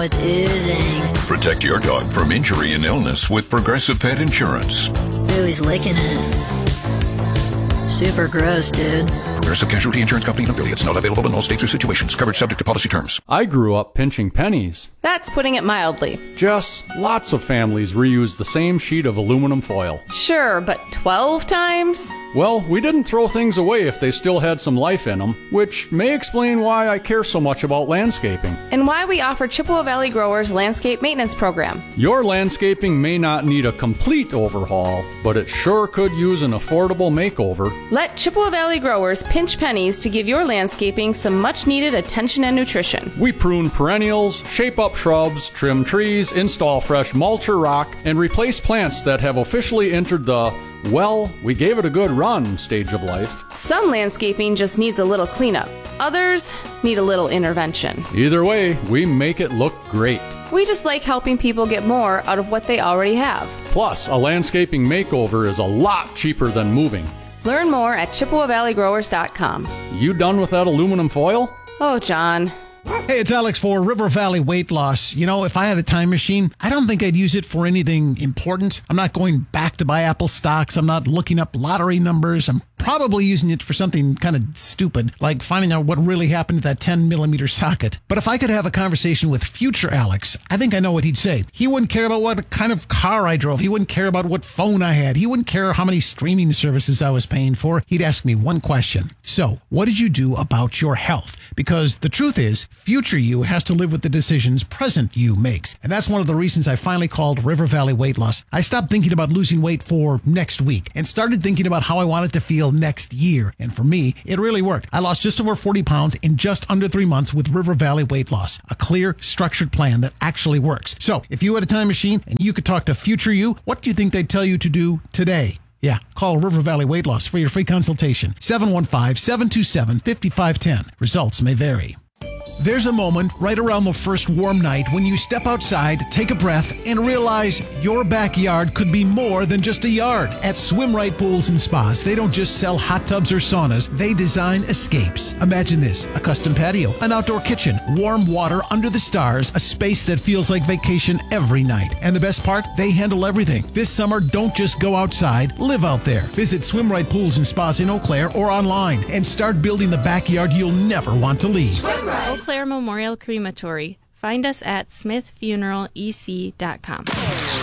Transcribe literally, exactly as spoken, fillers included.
it's oozing. Protect your dog from injury and illness with Progressive Pet Insurance. Ooh, he's licking it. Super gross, dude. Progressive Casualty Insurance Company and affiliates. Not available in all states or situations. Coverage subject to policy terms. I grew up pinching pennies. That's putting it mildly. Jess, lots of families reuse the same sheet of aluminum foil. Sure, but twelve times? Well, we didn't throw things away if they still had some life in them, which may explain why I care so much about landscaping. And why we offer Chippewa Valley Growers Landscape Maintenance Program. Your landscaping may not need a complete overhaul, but it sure could use an affordable makeover. Let Chippewa Valley Growers pinch pennies to give your landscaping some much-needed attention and nutrition. We prune perennials, shape up shrubs, trim trees, install fresh mulch or rock, and replace plants that have officially entered the well, we gave it a good run stage of life. Some landscaping just needs a little cleanup. Others need a little intervention. Either way, we make it look great. We just like helping people get more out of what they already have. Plus, a landscaping makeover is a lot cheaper than moving. Learn more at Chippewa Valley Growers dot com. You done with that aluminum foil? Oh, John. Hey, it's Alex for River Valley Weight Loss. You know, if I had a time machine, I don't think I'd use it for anything important. I'm not going back to buy Apple stocks. I'm not looking up lottery numbers. I'm probably using it for something kind of stupid, like finding out what really happened to that ten millimeter socket. But if I could have a conversation with future Alex, I think I know what he'd say. He wouldn't care about what kind of car I drove. He wouldn't care about what phone I had. He wouldn't care how many streaming services I was paying for. He'd ask me one question. So, what did you do about your health? Because the truth is, future you has to live with the decisions present you makes. And that's one of the reasons I finally called River Valley Weight Loss. I stopped thinking about losing weight for next week and started thinking about how I wanted to feel next year. And for me, it really worked. I lost just over forty pounds in just under three months with River Valley Weight Loss, a clear, structured plan that actually works. So if you had a time machine and you could talk to future you, what do you think they'd tell you to do today? Yeah, call River Valley Weight Loss for your free consultation. seven one five, seven two seven, five five one zero. Results may vary. There's a moment right around the first warm night when you step outside, take a breath, and realize your backyard could be more than just a yard. At Swim Right Pools and Spas, they don't just sell hot tubs or saunas, they design escapes. Imagine this: a custom patio, an outdoor kitchen, warm water under the stars, a space that feels like vacation every night. And the best part? They handle everything. This summer, don't just go outside, live out there. Visit Swim Right Pools and Spas in Eau Claire or online and start building the backyard you'll never want to leave. Swim Right. Eau Claire Memorial Crematory. Find us at smith funeral e c dot com.